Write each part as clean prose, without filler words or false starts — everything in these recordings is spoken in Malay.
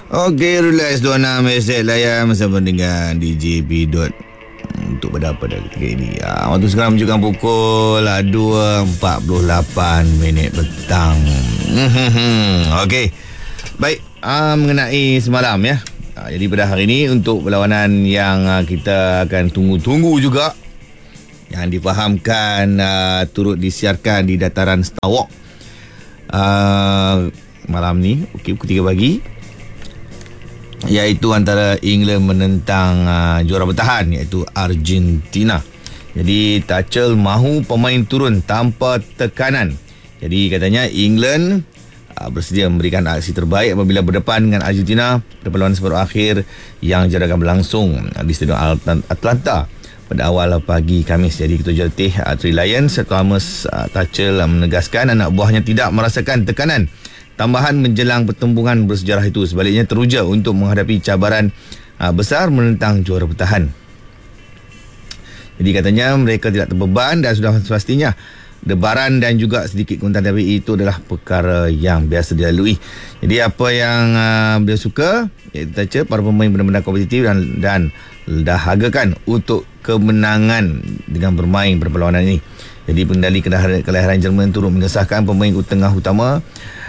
Okey, relax 26 mesej layan bersama dengan DJ Pidot untuk pada ketika ini. Waktu sekarang menunjukkan pukul 2.48 minit petang. Okey. Baik, mengenai semalam ya. Jadi pada hari ini untuk perlawanan yang kita akan tunggu-tunggu juga, yang difahamkan turut disiarkan di dataran Star Walk malam ni, pukul 3 pagi, iaitu antara England menentang juara bertahan iaitu Argentina. Jadi Tuchel mahu pemain turun tanpa tekanan. Jadi katanya England bersedia memberikan aksi terbaik apabila berdepan dengan Argentina pada perlawanan separuh akhir yang akan berlangsung di Stadium Atlanta pada awal pagi Khamis. Jadi ketua jurulatih Three Lions Thomas Tuchel menegaskan anak buahnya tidak merasakan tekanan tambahan menjelang pertembungan bersejarah itu. Sebaliknya teruja untuk menghadapi cabaran besar menentang juara bertahan. Jadi katanya mereka tidak terbeban dan sudah pastinya debaran dan juga sedikit kemenangan itu adalah perkara yang biasa dilalui. Jadi apa yang beliau suka, iaitu para pemain benar-benar kompetitif dan dahagakan untuk kemenangan dengan bermain perlawanan ini. Jadi pengendali kelahiran Jerman turut mengesahkan pemain tengah utama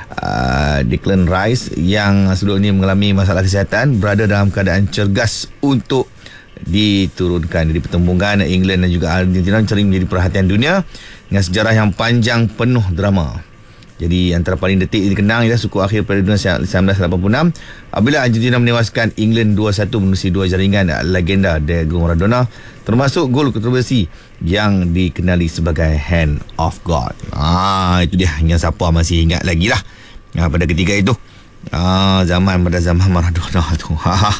Declan Rice yang sebelum ini mengalami masalah kesihatan berada dalam keadaan cergas untuk diturunkan. Jadi pertembungan England dan juga Argentina sering menjadi perhatian dunia dengan sejarah yang panjang penuh drama. Jadi antara paling detik dikenang ialah suku akhir pada 1986 apabila Argentina menewaskan England 2-1 menerusi dua jaringan legenda Diego Maradona, termasuk gol kontroversi yang dikenali sebagai Hand of God. Itu dia yang siapa masih ingat lagi lah pada ketika itu. Zaman Maradona tu.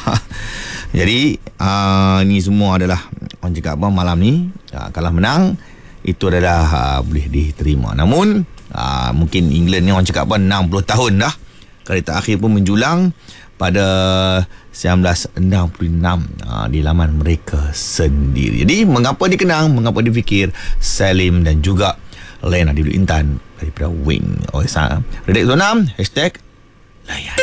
Jadi ni semua adalah orang cakap apa, malam ni kalah menang itu adalah boleh diterima. Namun mungkin England ni orang cakap apa 60 tahun dah, kereta akhir pun menjulang pada 1966 di laman mereka sendiri. Jadi mengapa dikenang, mengapa difikir Salim dan juga Lena Diblu Intan daripada Wing. Redek 26 #layan.